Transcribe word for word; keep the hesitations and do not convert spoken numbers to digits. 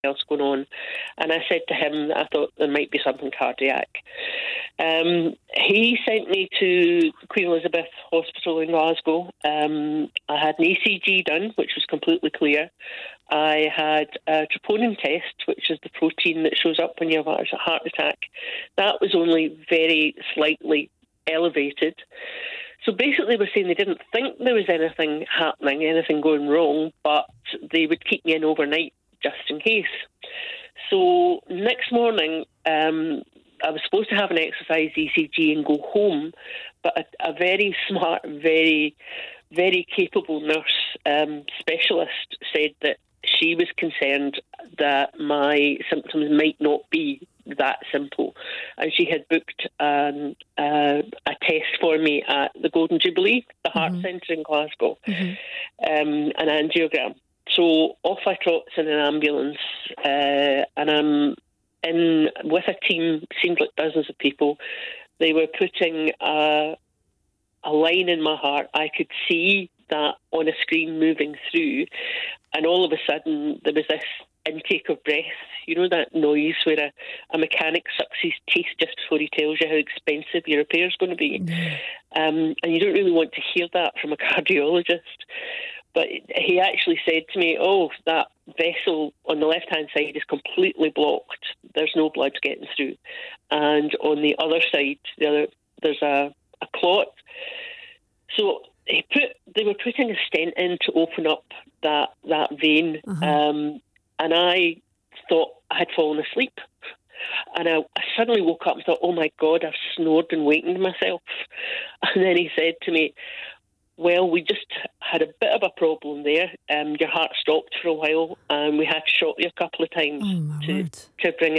else going on. And I said to him that I thought there might be something cardiac. Um, he sent me to Queen Elizabeth Hospital in Glasgow. Um, I had an E C G done, which was completely clear. I had a troponin test, which is the protein that shows up when you have a heart attack. That was only very slightly elevated. So basically we're saying they didn't think there was anything happening, anything going wrong, but they would keep me in overnight just in case. So next morning, um, I was supposed to have an exercise E C G and go home, but a, a very smart, very, very capable nurse um, specialist said that she was concerned that my symptoms might not be that simple. And she had booked um, uh, a test for me at the Golden Jubilee, the Heart mm-hmm. Centre in Glasgow, mm-hmm. um, an angiogram. So off I trots in an ambulance, uh, and I'm in with a team, seemed like dozens of people. They were putting a, a line in my heart. I could see that on a screen moving through, and all of a sudden there was this intake of breath. You know that noise where a, a mechanic sucks his teeth just before he tells you how expensive your repair's going to be. Mm. Um, and you don't really want to hear that from a cardiologist. But he actually said to me, oh, that vessel on the left-hand side is completely blocked. There's no blood getting through. And on the other side, the other, there's a, a clot. So he put, they were putting a stent in to open up that, that vein. Uh-huh. Um, and I thought I had fallen asleep. And I, I suddenly woke up and thought, oh, my God, I've snored and wakened myself. And then he said to me, well, we just had a bit of a problem there. Um, your heart stopped for a while, and we had to shock you a couple of times oh, to, to bring it